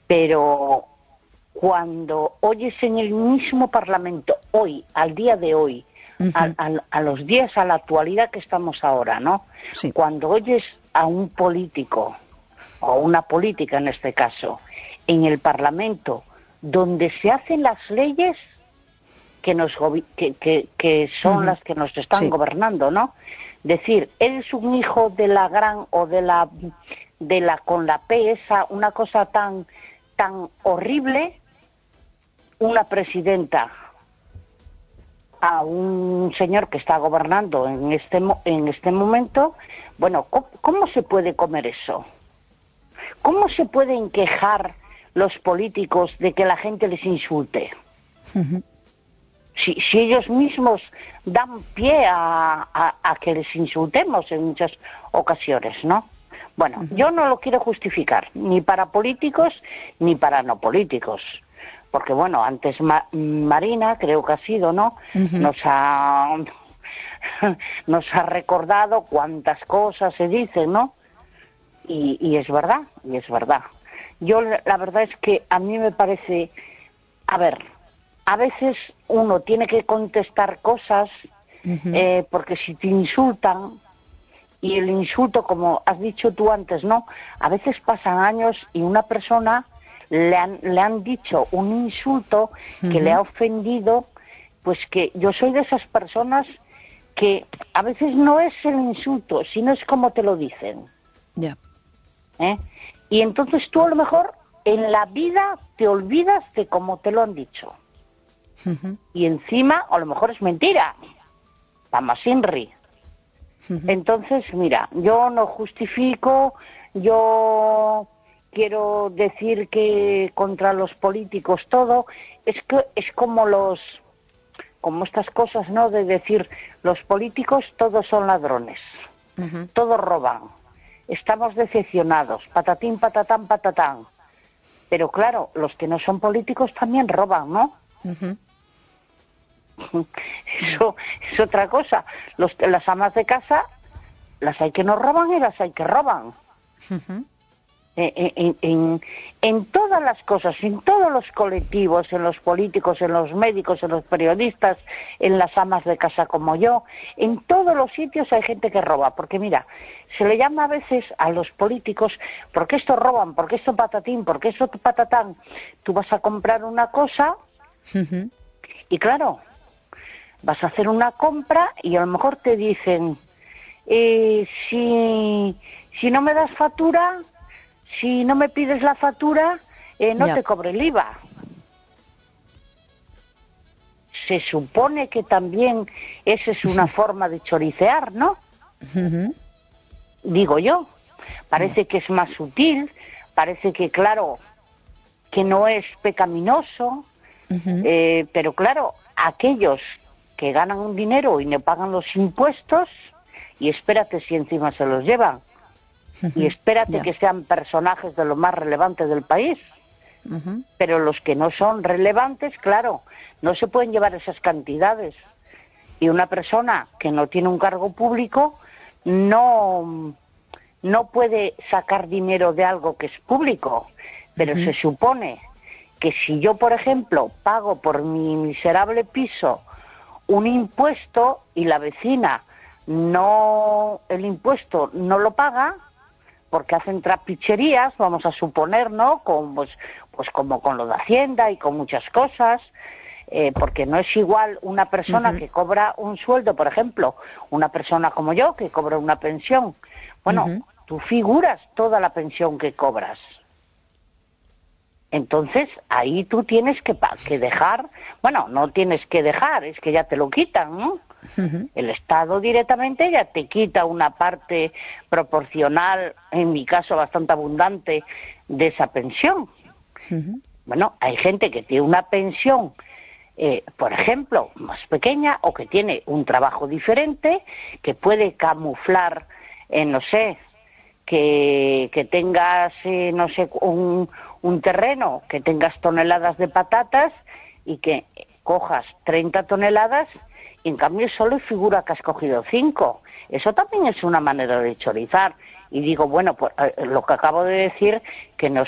pero cuando oyes en el mismo Parlamento, hoy, al día de hoy, a los días, a la actualidad que estamos ahora, ¿no? Sí. Cuando oyes a un político, o una política en este caso, en el Parlamento, donde se hacen las leyes que son las que nos están gobernando, ¿no? Decir, eres un hijo de la gran o de la con la P esa, una cosa tan horrible, una presidenta a un señor que está gobernando en este momento. Bueno, ¿cómo se puede comer eso? ¿Cómo se pueden quejar los políticos de que la gente les insulte? Si ellos mismos dan pie a que les insultemos en muchas ocasiones, ¿no? Bueno, yo no lo quiero justificar, ni para políticos ni para no políticos. Porque, bueno, antes Marina, creo que ha sido, ¿no? Nos ha recordado cuántas cosas se dicen, ¿no? Y es verdad, Yo, la verdad es que a mí me parece... A ver, a veces uno tiene que contestar cosas porque si te insultan, y el insulto, como has dicho tú antes, ¿no? A veces pasan años y una persona le han dicho un insulto que le ha ofendido, pues que yo soy de esas personas que a veces no es el insulto, sino es como te lo dicen. Ya. Y entonces tú a lo mejor en la vida te olvidas de cómo te lo han dicho. Y encima a lo mejor es mentira. Vamos, Inri. Entonces, mira, yo no justifico, yo quiero decir que contra los políticos todo, es que es como estas cosas, ¿no? De decir, los políticos todos son ladrones, todos roban, estamos decepcionados, patatín, patatán, patatán. Pero claro, los que no son políticos también roban, ¿no? Eso es otra cosa. Las amas de casa, las hay que no roban y las hay que roban. En todas las cosas, en todos los colectivos, en los políticos, en los médicos, en los periodistas, en las amas de casa como yo, en todos los sitios hay gente que roba. Porque mira, se le llama a veces a los políticos, porque esto roban, porque esto patatín, porque esto patatán. Tú vas a comprar una cosa y claro, vas a hacer una compra y a lo mejor te dicen, si no me das factura, si no me pides la factura, no te cobre el IVA. Se supone que también esa es una forma de choricear, ¿no? Digo yo. Parece que es más sutil, parece que, claro, que no es pecaminoso, pero claro, aquellos que ganan un dinero y no pagan los impuestos, y espérate si encima se los llevan, y espérate que sean personajes de lo más relevantes del país, pero los que no son relevantes, claro, no se pueden llevar esas cantidades, y una persona que no tiene un cargo público no puede sacar dinero de algo que es público, pero se supone que si yo, por ejemplo, pago por mi miserable piso un impuesto y la vecina el impuesto no lo paga porque hacen trapicherías, vamos a suponer, ¿no? Pues como con lo de Hacienda y con muchas cosas, porque no es igual una persona que cobra un sueldo, por ejemplo, una persona como yo que cobra una pensión. Bueno, tú figuras toda la pensión que cobras. Entonces, ahí tú tienes que dejar, bueno, no tienes que dejar, es que ya te lo quitan, ¿no? El Estado directamente ya te quita una parte proporcional, en mi caso bastante abundante, de esa pensión. Bueno, hay gente que tiene una pensión, por ejemplo, más pequeña, o que tiene un trabajo diferente, que puede camuflar, no sé, que tengas, no sé, un terreno, que tengas toneladas de patatas y que cojas 30 toneladas y en cambio solo figura que has cogido 5. Eso también es una manera de chorizar. Y digo, bueno, pues lo que acabo de decir, que no